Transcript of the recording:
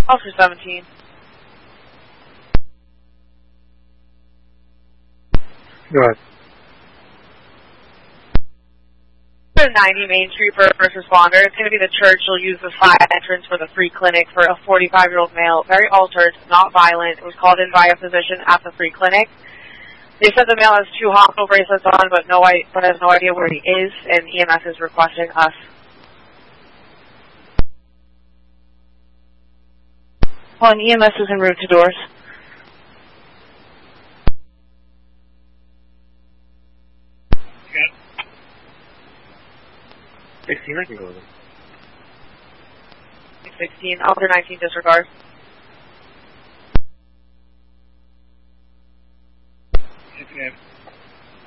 Officer 17. 90 Main Street for first responder. It's going to be the church. You'll use the side entrance for the free clinic for a 45-year-old male. Very altered, not violent. It was called in by a physician at the free clinic. They said the male has 2 hospital bracelets on, but has no idea where he is, and EMS is requesting us. Well, EMS is en route to doors. Okay. 16, I can go with him. 16, Officer 19, disregard.